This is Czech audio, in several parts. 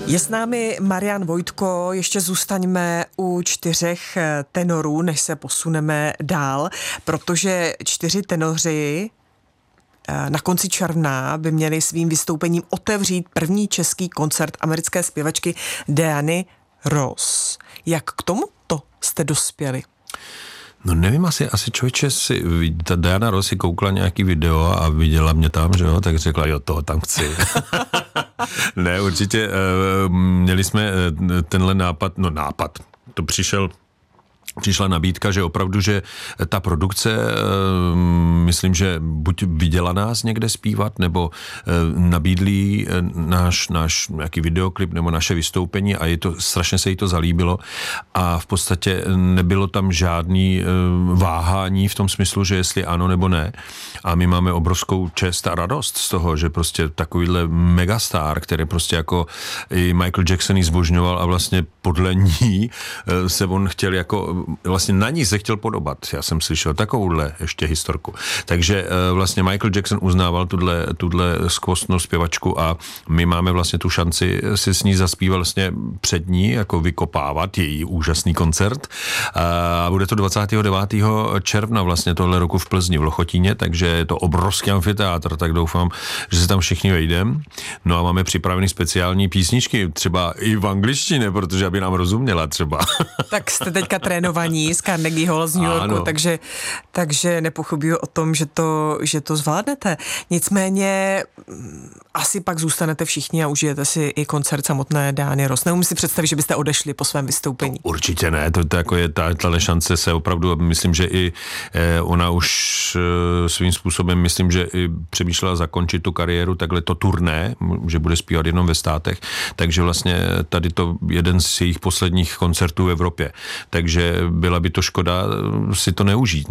Je s námi Marian Vojtko, ještě zůstaňme u 4 tenorů, než se posuneme dál, protože 4 tenoři na konci června by měli svým vystoupením otevřít první český koncert americké zpěvačky Diany Ross. Jak k tomuto jste dospěli? No nevím, asi člověče ta Diana Ross si koukla nějaký video a viděla mě tam, že jo, tak řekla, jo, toho tam chci. Ne, určitě měli jsme tenhle nápad, to přišla nabídka, že opravdu, že ta produkce, myslím, že buď viděla nás někde zpívat, nebo nabídli náš nějaký videoklip nebo naše vystoupení a strašně se jí to zalíbilo a v podstatě nebylo tam žádný váhání v tom smyslu, že jestli ano nebo ne. A my máme obrovskou čest a radost z toho, že prostě takovýhle megastar, který prostě jako i Michael Jackson ji zbožňoval a vlastně podle ní se on chtěl jako vlastně na ní se chtěl podobat. Já jsem slyšel takovouhle ještě historku. Takže vlastně Michael Jackson uznával tuhle skvostnou zpěvačku a my máme vlastně tu šanci si s ní zaspívat vlastně před ní, jako vykopávat její úžasný koncert. A bude to 29. června vlastně tohle roku v Plzni v Lochotíně, takže je to obrovský amfiteátr, tak doufám, že se tam všichni vejdeme. No a máme připravený speciální písničky, třeba i v angličtině, protože aby nám rozuměla třeba. Tak jste teďka trénovaní z Carnegie Hall z New Yorku, takže nepochybuju o tom, že to zvládnete. Nicméně asi pak zůstanete všichni a užijete si i koncert samotné Diany Ross. Neumím si představit, že byste odešli po svém vystoupení. To určitě ne, to jako je tahle šance se opravdu, myslím, že i ona už svým způsobem, myslím, že i přemýšlela zakončit tu kariéru, takhle to turné, že bude zpívat jenom ve státech, takže vlastně tady to jeden z jejich posledních koncertů v Evropě. Takže byla by to škoda si to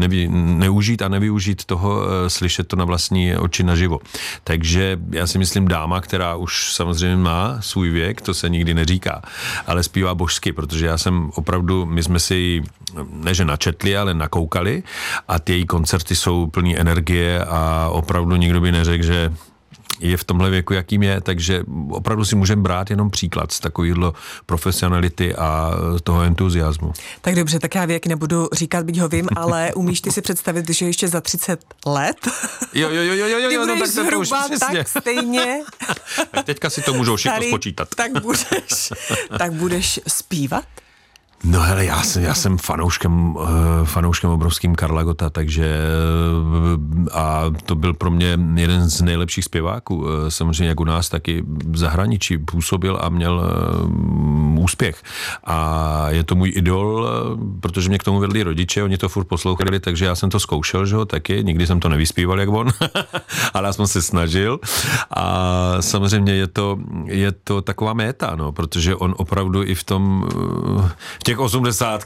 neužít a nevyužít toho, slyšet to na vlastní oči naživo. Takže já si myslím, dáma, která už samozřejmě má svůj věk, to se nikdy neříká, ale zpívá božsky, protože já jsem opravdu, my jsme si ji neže načetli, ale nakoukali a ty její koncerty jsou plný energie a opravdu nikdo by neřekl, že je v tomhle věku, jakým je, takže opravdu si můžeme brát jenom příklad z takovýhle profesionality a toho entuziasmu. Tak dobře, tak já věk nebudu říkat, byť ho vím, ale umíš ty si představit, že ještě za 30 let? Jo, no tak to už tak stejně. Tak teďka si to můžou všechno spočítat. Tak budeš zpívat? No hele, já jsem fanouškem obrovským Karla Gotta, takže a to byl pro mě jeden z nejlepších zpěváků. Samozřejmě jak u nás, tak i v zahraničí působil a měl úspěch. A je to můj idol, protože mě k tomu vedli rodiče, oni to furt poslouchali, takže já jsem to zkoušel, že ho, taky. Nikdy jsem to nevyspíval, jak on, ale já jsem se snažil. A samozřejmě je to taková méta, no, protože on opravdu i v těch 80.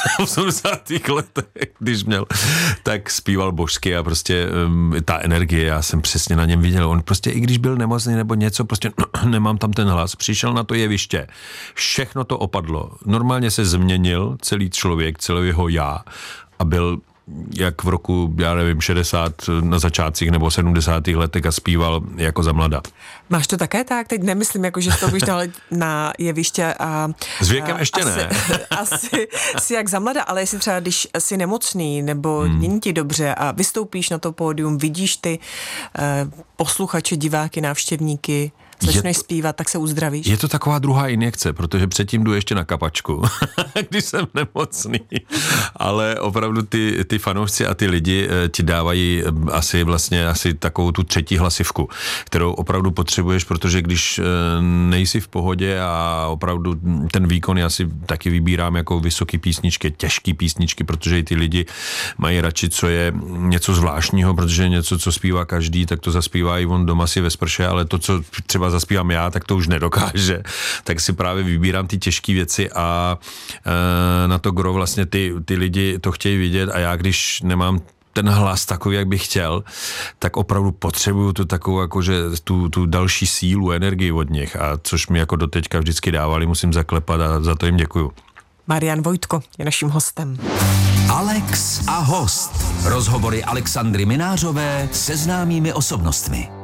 letech, když měl, tak zpíval božsky a prostě ta energie, já jsem přesně na něm viděl. On prostě, i když byl nemocný nebo něco, prostě nemám tam ten hlas, přišel na to jeviště. Všechno to opadlo. Normálně se změnil celý člověk, celý jeho já a byl jak v roku, já nevím, 60 na začátcích nebo 70. letech a zpíval jako za mlada. Máš to také tak? Teď nemyslím, jako, že to bych dal na jeviště a... S věkem ještě ne. Asi jak za mlada, ale jestli třeba, když jsi nemocný nebo není ti dobře a vystoupíš na to pódium, vidíš ty posluchače, diváky, návštěvníky, začneš zpívat, tak se uzdravíš. Je to taková druhá injekce, protože předtím jdu ještě na kapačku, když jsem nemocný. Ale opravdu ty fanoušci a ty lidi ti dávají asi takovou tu třetí hlasivku, kterou opravdu potřebuješ, protože když nejsi v pohodě a opravdu ten výkon já si taky vybírám jako vysoký písničky, těžký písničky, protože i ty lidi mají radši, co je něco zvláštního, protože něco, co zpívá každý, tak to zaspívá i on doma si ve sprše, ale to, co třeba zaspívám já, tak to už nedokáže. Tak si právě vybírám ty těžké věci a na to gro vlastně ty lidi to chtějí vidět a já, když nemám ten hlas takový, jak bych chtěl, tak opravdu potřebuju tu takovou, jakože tu další sílu, energii od nich a což mi jako doteďka vždycky dávali, musím zaklepat a za to jim děkuju. Marian Vojtko je naším hostem. Alex a host. Rozhovory Alexandry Minářové se známými osobnostmi.